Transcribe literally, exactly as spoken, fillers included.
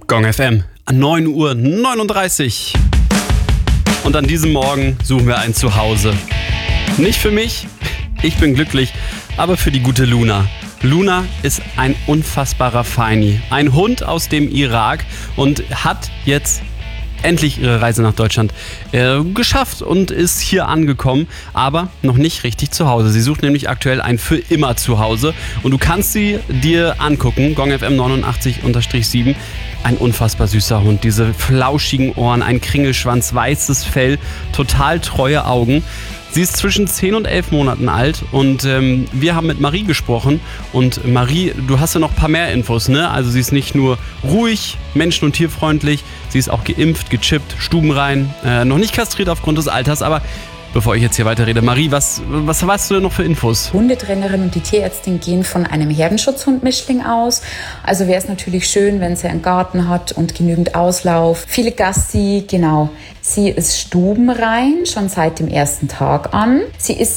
Gong F M, neun Uhr neununddreißig. Und an diesem Morgen suchen wir ein Zuhause. Nicht für mich, ich bin glücklich, aber für die gute Luna. Luna ist ein unfassbarer Feini, ein Hund aus dem Irak und hat jetzt endlich ihre Reise nach Deutschland äh, geschafft und ist hier angekommen, aber noch nicht richtig zu Hause. Sie sucht nämlich aktuell ein für immer Zuhause und du kannst sie dir angucken, Gong F M neunundachtzig sieben. Ein unfassbar süßer Hund, diese flauschigen Ohren, ein Kringelschwanz, weißes Fell, total treue Augen. Sie ist zwischen zehn und elf Monaten alt und ähm, wir haben mit Marie gesprochen. Und Marie, du hast ja noch ein paar mehr Infos, ne? Also sie ist nicht nur ruhig, menschen- und tierfreundlich, sie ist auch geimpft, gechippt, stubenrein, äh, noch nicht kastriert aufgrund des Alters, aber bevor ich jetzt hier weiterrede, Marie, was, was hast du denn noch für Infos? Hundetrainerin und die Tierärztin gehen von einem Herdenschutzhund-Mischling aus. Also wäre es natürlich schön, wenn sie einen Garten hat und genügend Auslauf. Viele Gassi, genau. Sie ist stubenrein, schon seit dem ersten Tag an. Sie ist